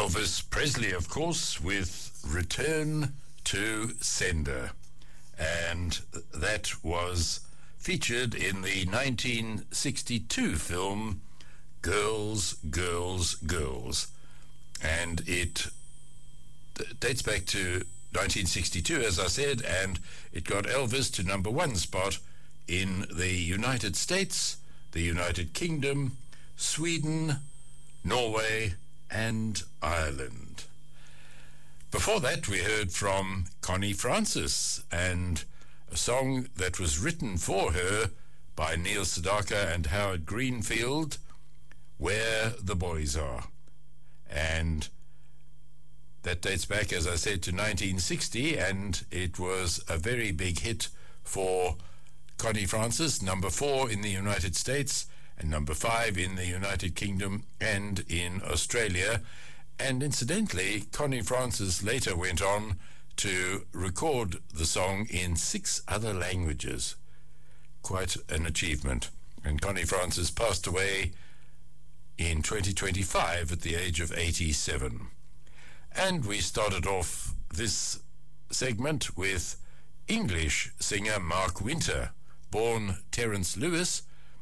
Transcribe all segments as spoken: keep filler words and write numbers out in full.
Elvis Presley, of course, with Return to Sender. And that was featured in the nineteen sixty-two film Girls, Girls, Girls. And it dates back to nineteen sixty-two, as I said, and it got Elvis to number one spot in the United States, the United Kingdom, Sweden, Norway, and Ireland. Before that, we heard from Connie Francis and a song that was written for her by Neil Sedaka and Howard Greenfield, Where the Boys Are. And that dates back, as I said, to nineteen sixty, and it was a very big hit for Connie Francis, number four in the United States and number five in the United Kingdom and in Australia. And incidentally, Connie Francis later went on to record the song in six other languages. Quite an achievement. And Connie Francis passed away in twenty twenty-five at the age of eighty-seven. And we started off this segment with English singer Mark Winter, born Terence Lewis,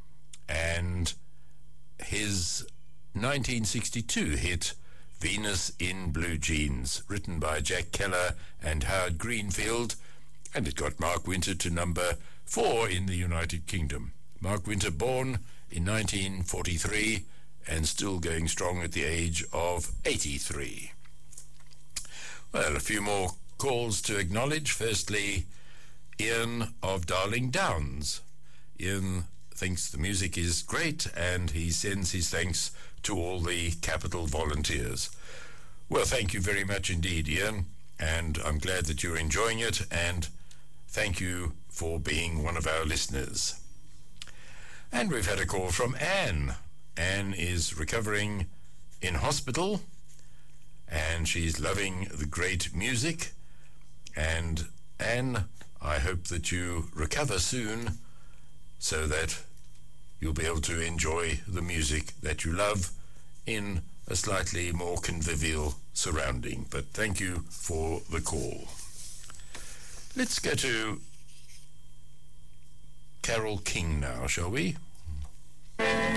and his nineteen sixty-two hit Venus in Blue Jeans, written by Jack Keller and Howard Greenfield, and it got Mark Winter to number four in the United Kingdom. Mark Winter, born in nineteen forty-three and still going strong at the age of eighty-three. Well, a few more calls to acknowledge. Firstly, Ian of Darling Downs. Ian thinks the music is great and he sends his thanks to all the Capital volunteers. Well, thank you very much indeed, Ian, and I'm glad that you're enjoying it, and thank you for being one of our listeners. And we've had a call from Anne. Anne is recovering in hospital, and she's loving the great music. And Anne, I hope that you recover soon so that you'll be able to enjoy the music that you love in a slightly more convivial surrounding. But thank you for the call. Let's go to Carole King now, shall we?